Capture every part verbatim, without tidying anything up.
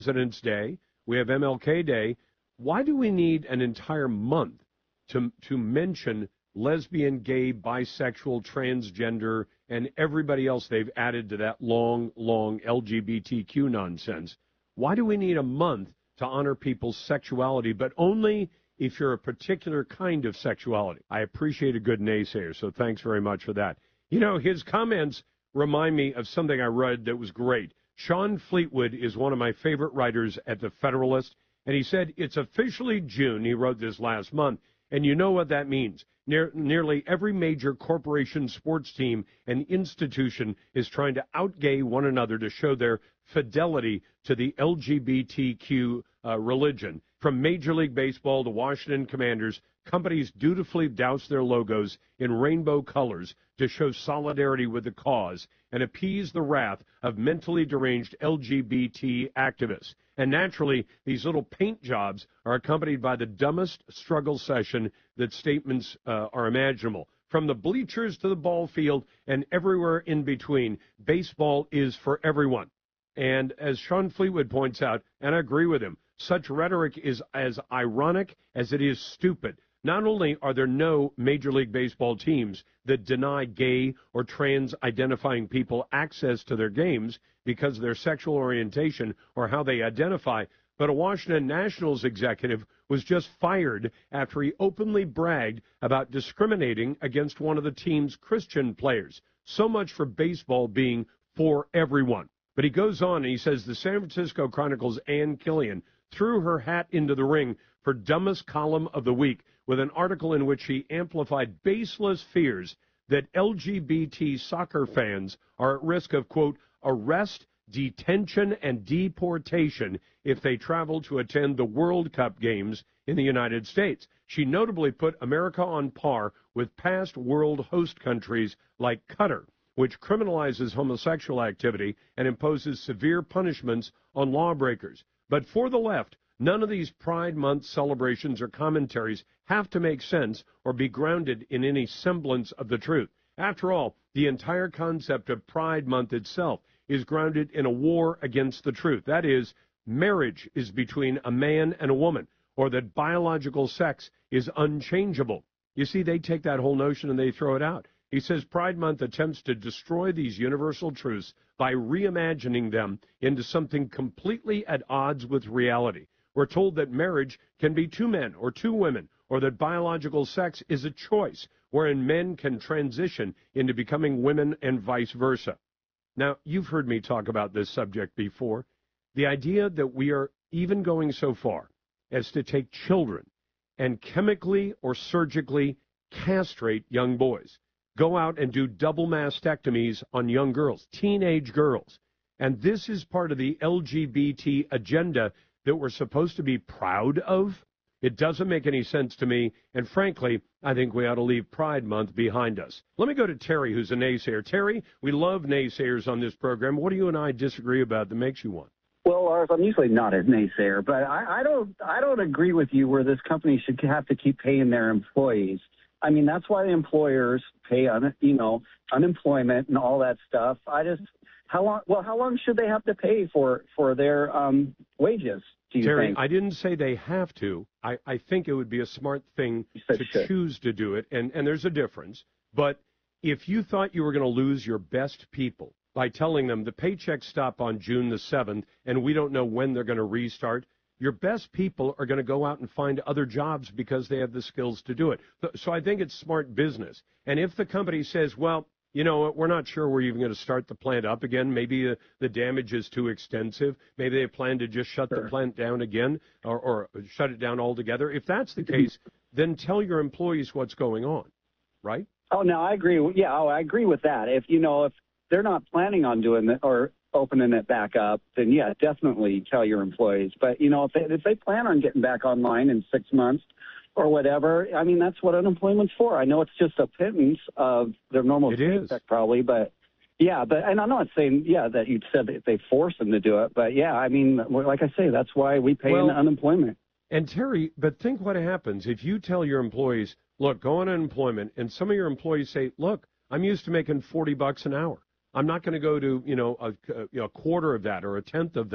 President's Day. We have M L K Day. Why do we need an entire month to to mention lesbian, gay, bisexual, transgender, and everybody else they've added to that long, long L G B T Q nonsense? Why do we need a month to honor people's sexuality, but only if you're a particular kind of sexuality? I appreciate a good naysayer, so thanks very much for that. You know, his comments remind me of something I read that was great. Sean Fleetwood is one of my favorite writers at The Federalist, and he said, it's officially June. He wrote this last month, and you know what that means. Near, nearly every major corporation, sports team, and institution is trying to outgay one another to show their fidelity to the L G B T Q uh, religion. From Major League Baseball to Washington Commanders, companies dutifully douse their logos in rainbow colors to show solidarity with the cause and appease the wrath of mentally deranged L G B T activists. And naturally, these little paint jobs are accompanied by the dumbest struggle session that statements uh, are imaginable. From the bleachers to the ball field and everywhere in between, baseball is for everyone. And as Sean Fleetwood points out, and I agree with him, such rhetoric is as ironic as it is stupid. Not only are there no Major League Baseball teams that deny gay or trans-identifying people access to their games because of their sexual orientation or how they identify, but a Washington Nationals executive was just fired after he openly bragged about discriminating against one of the team's Christian players. So much for baseball being for everyone. But he goes on and he says the San Francisco Chronicle's Ann Killian threw her hat into the ring for dumbest column of the week with an article in which she amplified baseless fears that L G B T soccer fans are at risk of, quote, arrest, detention, and deportation if they travel to attend the World Cup games in the United States. She notably put America on par with past world host countries like Qatar, which criminalizes homosexual activity and imposes severe punishments on lawbreakers. But for the left, none of these Pride Month celebrations or commentaries have to make sense or be grounded in any semblance of the truth. After all, the entire concept of Pride Month itself is grounded in a war against the truth. That is, marriage is between a man and a woman, or that biological sex is unchangeable. You see, they take that whole notion and they throw it out. He says Pride Month attempts to destroy these universal truths by reimagining them into something completely at odds with reality. We're told that marriage can be two men or two women, or that biological sex is a choice, wherein men can transition into becoming women and vice versa. Now, you've heard me talk about this subject before. The idea that we are even going so far as to take children and chemically or surgically castrate young boys, go out and do double mastectomies on young girls, teenage girls. And this is part of the L G B T agenda that we're supposed to be proud of. It doesn't make any sense to me, and frankly, I think we ought to leave Pride Month behind us. Let me go to Terry, who's a naysayer. Terry, we love naysayers on this program. What do you and I disagree about that makes you one? Well, Lars, I'm usually not a naysayer, but I, I don't I don't agree with you where this company should have to keep paying their employees. I mean, that's why the employers pay, un, you know, unemployment and all that stuff. I just, how long, well, how long should they have to pay for, for their um, wages, do you Terry, think? I didn't say they have to. I, I think it would be a smart thing to should. choose to do it, and, and there's a difference. But if you thought you were going to lose your best people by telling them the paychecks stop on June the seventh and we don't know when they're going to restart, your best people are going to go out and find other jobs because they have the skills to do it. So I think it's smart business. And if the company says, well, you know, we're not sure we're even going to start the plant up again. Maybe uh, the damage is too extensive. Maybe they plan to just shut sure. the plant down again or, or shut it down altogether. If that's the case, then tell your employees what's going on, right? Oh, no, I agree. Yeah, oh, I agree with that. If, you know, if they're not planning on doing it or opening it back up, then, yeah, definitely tell your employees. But, you know, if they, if they plan on getting back online in six months or whatever, I mean, that's what unemployment's for. I know it's just a pittance of their normal paycheck probably, but, yeah, but and I'm not saying, yeah, that you said that they force them to do it, but, yeah, I mean, like I say, that's why we pay well, in unemployment. And, Terry, but think what happens if you tell your employees, look, go on unemployment, and some of your employees say, look, I'm used to making forty bucks an hour. I'm not going to go to, you know, a, a, you know, a quarter of that or a tenth of that.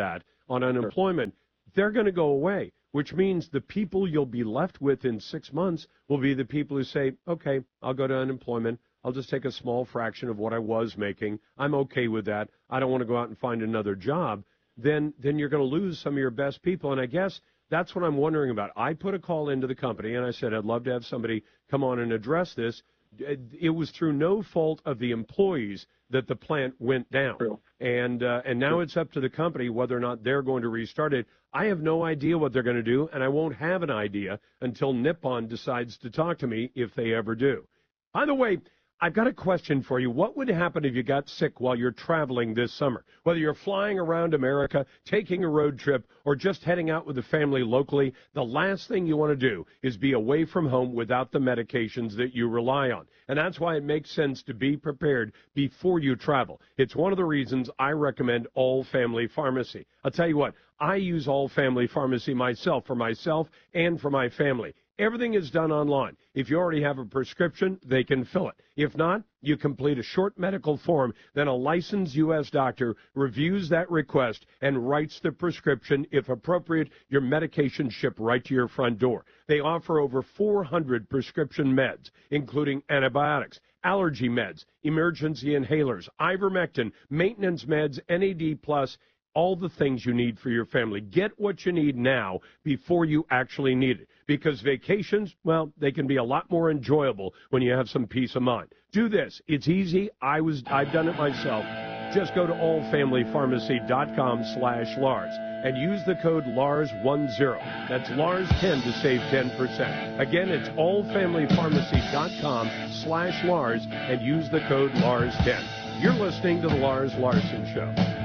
on unemployment, they're going to go away, which means the people you'll be left with in six months will be the people who say, okay, I'll go to unemployment. I'll just take a small fraction of what I was making. I'm okay with that. I don't want to go out and find another job. Then, then you're going to lose some of your best people. And I guess that's what I'm wondering about. I put a call into the company, and I said, I'd love to have somebody come on and address this. It was through no fault of the employees that the plant went down. True. And uh, and now it's up to the company whether or not they're going to restart it. I have no idea what they're going to do, and I won't have an idea until Nippon decides to talk to me, if they ever do. By the way, I've got a question for you. What would happen if you got sick while you're traveling this summer? Whether you're flying around America, taking a road trip, or just heading out with the family locally, the last thing you want to do is be away from home without the medications that you rely on. And that's why it makes sense to be prepared before you travel. It's one of the reasons I recommend All Family Pharmacy. I'll tell you what, I use All Family Pharmacy myself, for myself and for my family. Everything is done online. If you already have a prescription, they can fill it. If not, you complete a short medical form, then a licensed U S doctor reviews that request and writes the prescription. If appropriate, your medication shipped right to your front door. They offer over four hundred prescription meds, including antibiotics, allergy meds, emergency inhalers, ivermectin, maintenance meds, N A D plus, all the things you need for your family. Get what you need now before you actually need it. Because vacations, well, they can be a lot more enjoyable when you have some peace of mind. Do this. It's easy. I was, I've done it myself. Just go to allfamilypharmacy.com slash Lars and use the code Lars ten. That's Lars ten to save ten percent. Again, it's allfamilypharmacy.com slash Lars and use the code Lars ten. You're listening to The Lars Larson Show.